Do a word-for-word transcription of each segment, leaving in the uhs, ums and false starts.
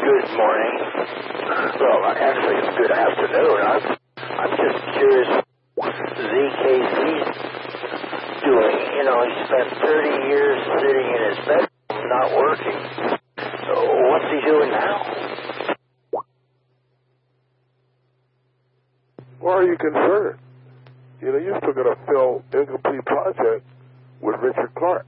Good morning. Well, actually, it's good afternoon. I'm, I'm just curious what Z K C's doing. You know, he spent thirty years sitting in his bedroom, not working. So what's he doing now? Why are you concerned? You know, you're still going to fill Incomplete Project with Richard Clark.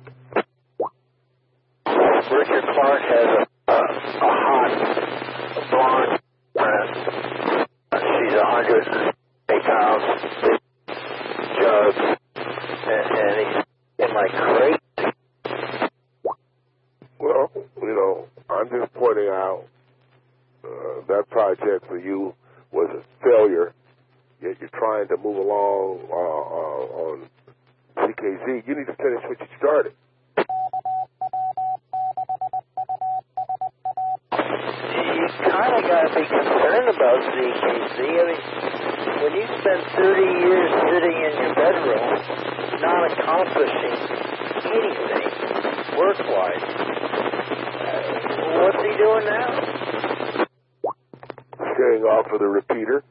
Richard Clark has a, a, a hot blonde friend. She's a hundred and eight pounds, big jug, and, and he's in like crazy. Well, you know, I'm just pointing out uh, that project for you was a failure. Yet you're trying to move along uh, uh, on Z K Z. You need to finish what you started. You kind of got to be concerned about Z K Z. I mean, when you spend thirty years sitting in your bedroom, not accomplishing anything work-wise, uh, what's he doing now? Staying off of the repeater.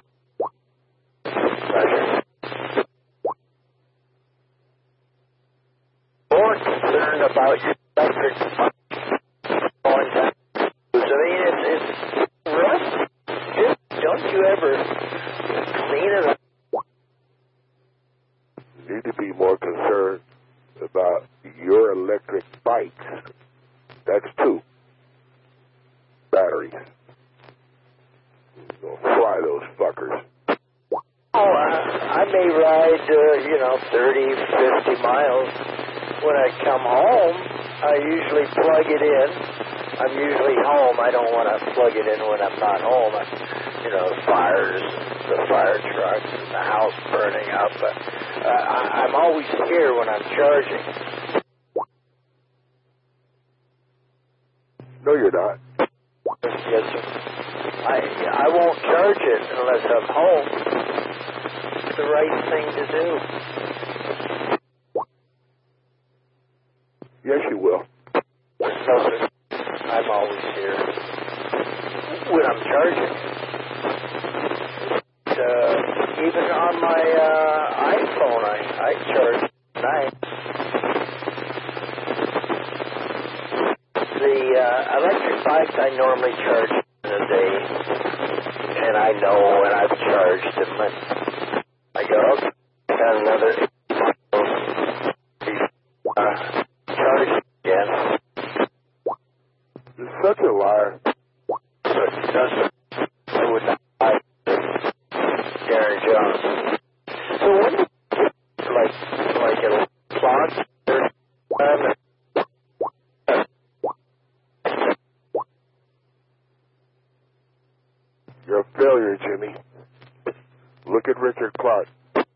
More concerned about your electric going down. I mean, it's, it's rusty. Just don't you ever clean it up? You need to be more concerned about your electric bikes. That's two batteries. You're gonna fry those fuckers. Oh, I, I may ride, uh, you know, thirty, fifty miles. When I come home, I usually plug it in. I'm usually home. I don't want to plug it in when I'm not home. I, you know, the fires, the fire trucks, and the house burning up. Uh, I, I'm always here when I'm charging. No, you're not. Yes, sir. I, I won't charge it unless I'm home. It's the right thing to do. Yes, you will. No, sir. I'm always here when I'm charging. Uh, even on my uh, iPhone, I, I charge at night. The uh, electric bikes I normally charge in a day, and I know when I've charged them. And I go, okay, got another uh, charge again. You're such a liar. I would not buy Darren Jones. So when you get like like a plot um, You're a failure, Jimmy. Look at Richard Clark.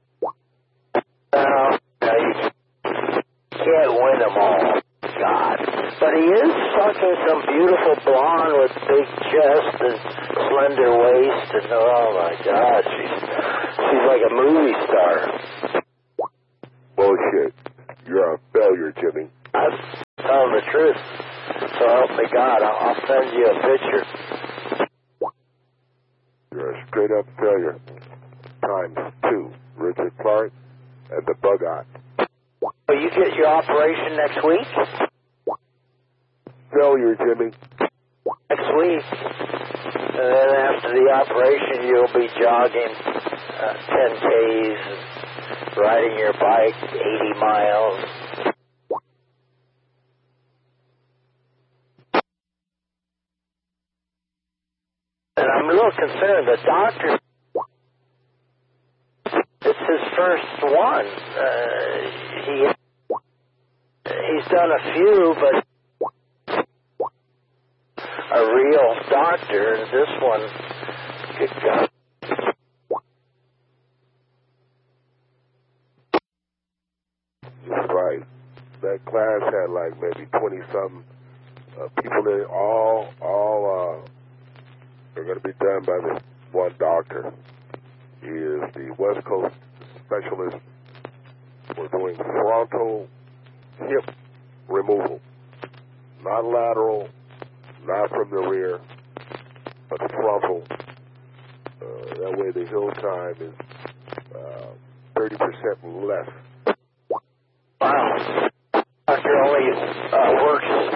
now, now you can't win them all. God. But he is fucking some beautiful blonde with big chest and slender waist, and oh my God, she's she's like a movie star. Bullshit. You're a failure, Jimmy. I'm telling the truth. So help me God, I'll, I'll send you a picture. You're a straight up failure. Times two. Richard Clark and the Bug Eye. So you get your operation next week? Failure, Jimmy. Next week. And then after the operation, you'll be jogging uh, ten Ks, and riding your bike eighty miles. And I'm a little concerned. The doctor, it's his first one. Uh, he he's done a few, but a real doctor, and this one, good God. That's right. That class had like maybe twenty some uh, people in it. All, all, uh, they're going to be done by this one doctor. He is the West Coast specialist. We're doing frontal hip removal, not lateral, not from the rear, a truffle. Uh, that way the hill time is uh, thirty percent less. Wow. Doctor only uh, works